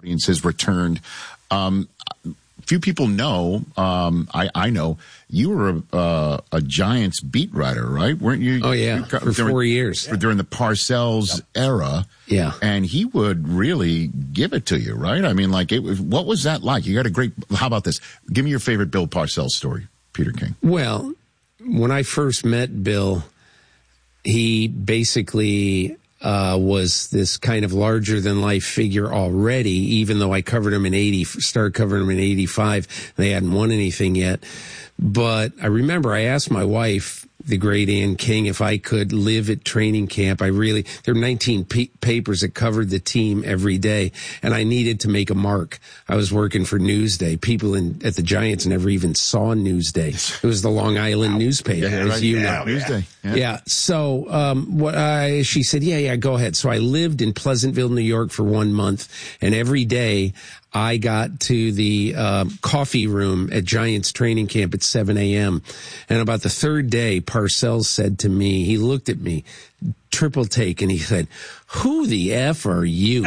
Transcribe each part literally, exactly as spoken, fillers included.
audience has returned. Um, few people know, um, I, I know, you were a, uh, a Giants beat writer, right? Weren't you? Oh, yeah, you got, for during, four years. For, during the Parcells yep. era. Yeah. And he would really give it to you, right? I mean, like, it, what was that like? You got a great, how about this? Give me your favorite Bill Parcells story, Peter King. Well, when I first met Bill, he basically uh, was this kind of larger-than-life figure already, even though I covered him in eighty, started covering him in eighty-five. They hadn't won anything yet. But I remember I asked my wife, the great Ann King, if I could live at training camp. I really, there were nineteen p- papers that covered the team every day, and I needed to make a mark. I was working for Newsday. People in, at the Giants never even saw Newsday. It was the Long Island newspaper, yeah, as right. you yeah, know. Newsday. Yeah. yeah. So, um, what I, she said, yeah, yeah, go ahead. So I lived in Pleasantville, New York for one month, and every day I got to the uh, coffee room at Giants training camp at seven a.m. And about the third day, Parcells said to me, he looked at me, triple take, and he said, "Who the F are you?"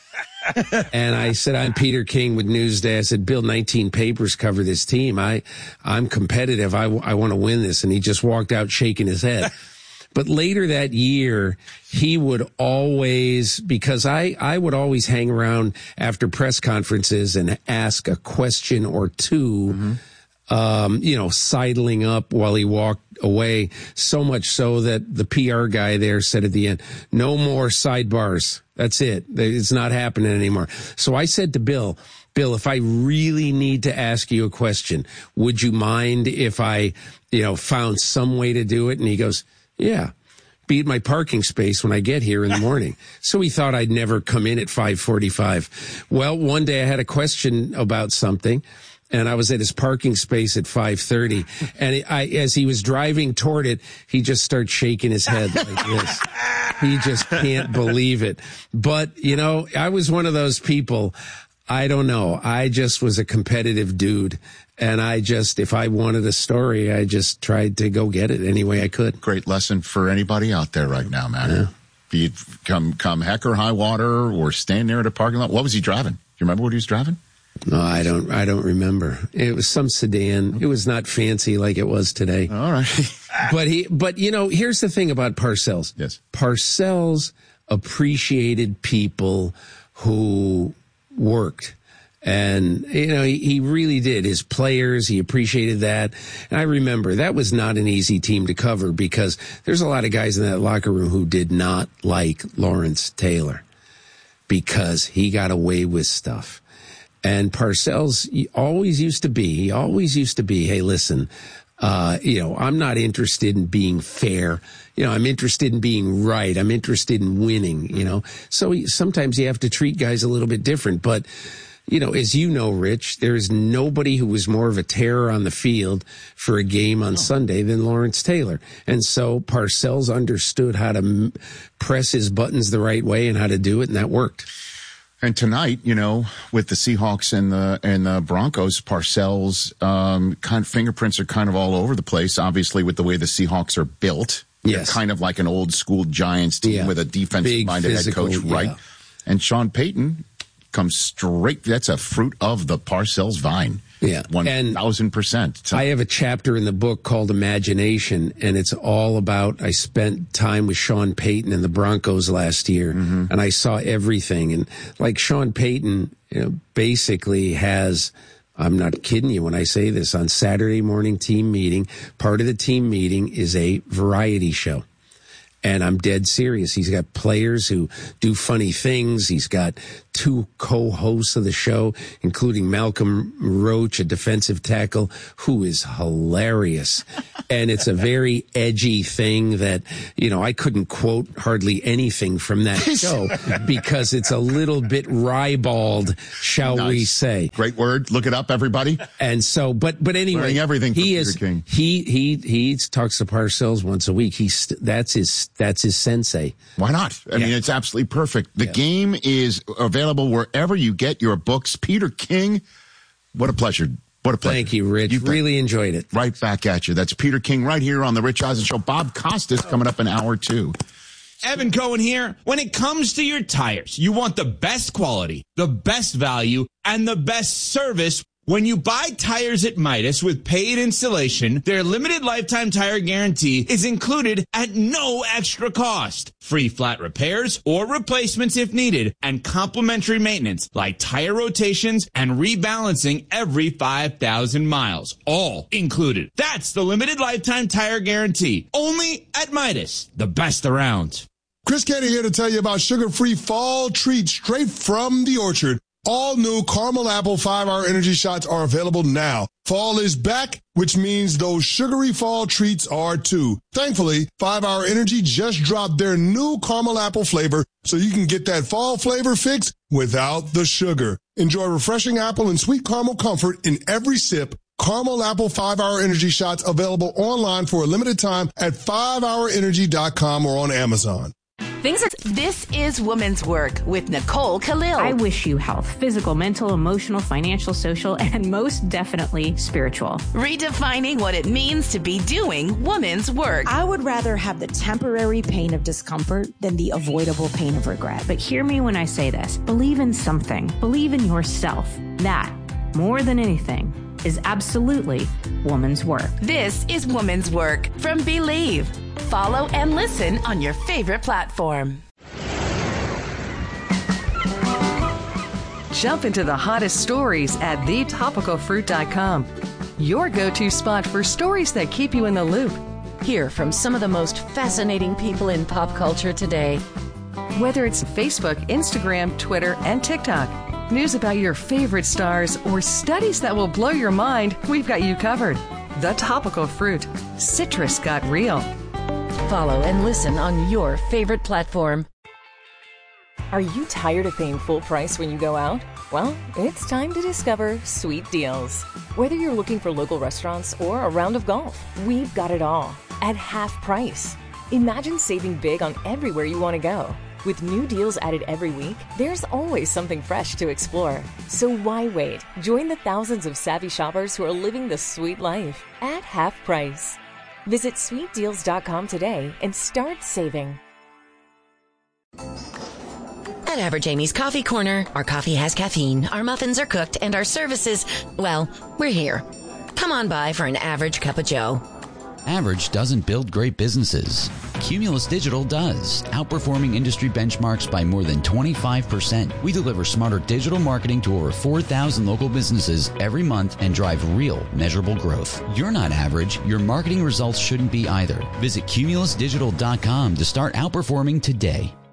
And I said, "I'm Peter King with Newsday." I said, "Bill, nineteen papers cover this team. I, I'm competitive. I, I want to win this." And he just walked out shaking his head. But later that year, he would always, because I, I would always hang around after press conferences and ask a question or two, mm-hmm. um, you know, sidling up while he walked away, so much so that the P R guy there said at the end, "No more sidebars. That's it. It's not happening anymore." So I said to Bill, Bill, if I really need to ask you a question, would you mind if I, you know, found some way to do it? And he goes, "Yeah, be at my parking space when I get here in the morning." So he thought I'd never come in at five forty-five. Well, one day I had a question about something, and I was at his parking space at five thirty. And I, as he was driving toward it, he just started shaking his head like this. He just can't believe it. But, you know, I was one of those people, I don't know, I just was a competitive dude. And I just, if I wanted a story, I just tried to go get it any way I could. Great lesson for anybody out there right now, man. Yeah. Be it come, come heck or high water or stand there at a parking lot. What was he driving? Do you remember what he was driving? No, I don't, I don't remember. It was some sedan. It was not fancy like it was today. All right. But he, but you know, here's the thing about Parcells. Yes. Parcells appreciated people who worked. And, you know, he, he really did. His players, he appreciated that. And I remember that was not an easy team to cover because there's a lot of guys in that locker room who did not like Lawrence Taylor because he got away with stuff. And Parcells he always used to be, he always used to be, hey, listen, uh, you know, I'm not interested in being fair. You know, I'm interested in being right. I'm interested in winning, you know. So he, sometimes you have to treat guys a little bit different, but you know, as you know, Rich, there is nobody who was more of a terror on the field for a game on oh. Sunday than Lawrence Taylor. And so Parcells understood how to m- press his buttons the right way and how to do it, and that worked. And tonight, you know, with the Seahawks and the and the Broncos, Parcells' um, kind of fingerprints are kind of all over the place, obviously, with the way the Seahawks are built. Yes. They're kind of like an old school Giants team yeah. with a defensive-minded head coach, yeah. right? And Sean Payton comes straight, that's a fruit of the Parcells vine. Yeah. one thousand percent. So, I have a chapter in the book called Imagination, and it's all about, I spent time with Sean Payton and the Broncos last year, mm-hmm. and I saw everything. And like Sean Payton, you know, basically has, I'm not kidding you when I say this, on Saturday morning team meeting, part of the team meeting is a variety show. And I'm dead serious. He's got players who do funny things. He's got two co-hosts of the show, including Malcolm Roach, a defensive tackle, who is hilarious. And it's a very edgy thing that, you know, I couldn't quote hardly anything from that show because it's a little bit ribald, shall nice. we say. Great word. Look it up, everybody. And so, but, but anyway, learning everything from he Peter is, King. he, he, he talks to Parcells once a week. He's, that's his, that's his sensei. Why not? I yeah. mean, it's absolutely perfect. The yeah. game is available wherever you get your books. Peter King, what a pleasure. What a pleasure. Thank you, Rich. You've really enjoyed it. Right back at you. That's Peter King right here on The Rich Eisen Show. Bob Costas coming up in hour two. Evan Cohen here. When it comes to your tires, you want the best quality, the best value, and the best service. When you buy tires at Midas with paid installation, their limited lifetime tire guarantee is included at no extra cost. Free flat repairs or replacements if needed, and complimentary maintenance like tire rotations and rebalancing every five thousand miles. All included. That's the limited lifetime tire guarantee. Only at Midas, the best around. Chris Canty here to tell you about sugar-free fall treats straight from the orchard. All new caramel apple five-hour energy shots are available now. Fall is back, which means those sugary fall treats are too. Thankfully, five-hour Energy just dropped their new caramel apple flavor, so you can get that fall flavor fix without the sugar. Enjoy refreshing apple and sweet caramel comfort in every sip. Caramel apple five-hour energy shots available online for a limited time at five hour energy dot com or on Amazon. Things are. This is Woman's Work with Nicole Khalil. I wish you health, physical, mental, emotional, financial, social, and most definitely spiritual. Redefining what it means to be doing woman's work. I would rather have the temporary pain of discomfort than the avoidable pain of regret. But hear me when I say this. Believe in something. Believe in yourself. That, more than anything, is absolutely woman's work. This is Woman's Work from Believe. Follow and listen on your favorite platform. Jump into the hottest stories at the topical fruit dot com. Your go-to spot for stories that keep you in the loop. Hear from some of the most fascinating people in pop culture today. Whether it's Facebook, Instagram, Twitter, and TikTok, news about your favorite stars, or studies that will blow your mind, we've got you covered. The Topical Fruit. Citrus got real. Follow and listen on your favorite platform. Are you tired of paying full price when you go out? Well, it's time to discover Sweet Deals. Whether you're looking for local restaurants or a round of golf, we've got it all at half price. Imagine saving big on everywhere you want to go. With new deals added every week, there's always something fresh to explore. So why wait? Join the thousands of savvy shoppers who are living the sweet life at half price. Visit sweet deals dot com today and start saving. At Average Amy's Coffee Corner, our coffee has caffeine, our muffins are cooked, and our services, well, we're here. Come on by for an average cup of joe. Average doesn't build great businesses. Cumulus Digital does, outperforming industry benchmarks by more than twenty-five percent. We deliver smarter digital marketing to over four thousand local businesses every month and drive real, measurable growth. You're not average. Your marketing results shouldn't be either. Visit cumulus digital dot com to start outperforming today.